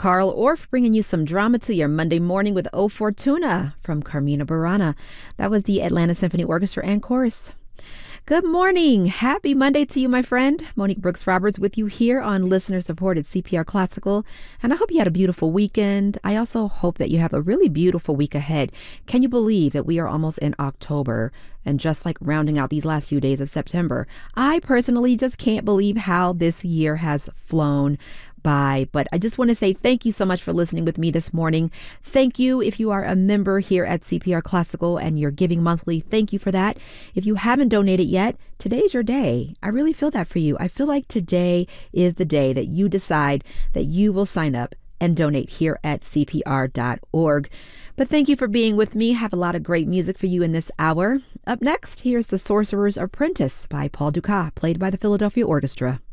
Carl Orff bringing you some drama to your Monday morning with O Fortuna from Carmina Burana. That was the Atlanta Symphony Orchestra and Chorus. Good morning. Happy Monday to you, my friend. Monique Brooks Roberts with you here on listener-supported CPR Classical. And I hope you had a beautiful weekend. I also hope that you have a really beautiful week ahead. Can you believe that we are almost in October and just like rounding out these last few days of September? I personally just can't believe how this year has flown by. But I just want to say thank you so much for listening with me this morning. Thank you if you are a member here at CPR Classical and you're giving monthly. Thank you for that. If you haven't donated yet, today's your day. I really feel that for you. I feel like today is the day that you decide that you will sign up and donate here at CPR.org. But thank you for being with me. Have a lot of great music for you in this hour. Up next, here's The Sorcerer's Apprentice by Paul Dukas, played by the Philadelphia Orchestra.